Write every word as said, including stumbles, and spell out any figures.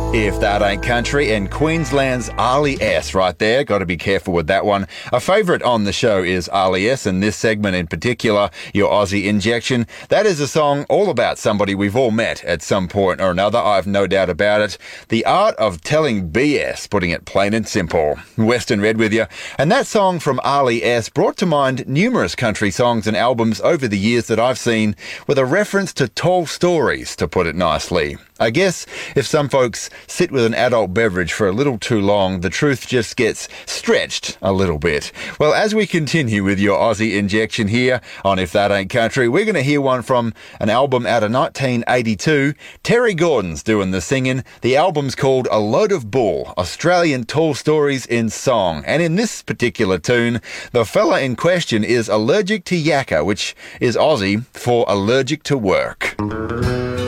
If That Ain't Country, and Queensland's Ali S right there. Got to be careful with that one. A favourite on the show is Ali S, and this segment in particular, Your Aussie Injection. That is a song all about somebody we've all met at some point or another, I've no doubt about it. The art of telling B S, putting it plain and simple. Western Red with you. And that song from Ali S brought to mind numerous country songs and albums over the years that I've seen with a reference to tall stories, to put it nicely. I guess if some folks sit with an adult beverage for a little too long, the truth just gets stretched a little bit. Well, as we continue with Your Aussie Injection here on If That Ain't Country, we're going to hear one from an album out of nineteen eighty-two. Terry Gordon's doing the singing. The album's called A Load of Bull, Australian Tall Stories in Song. And in this particular tune, the fella in question is allergic to yakka, which is Aussie for allergic to work.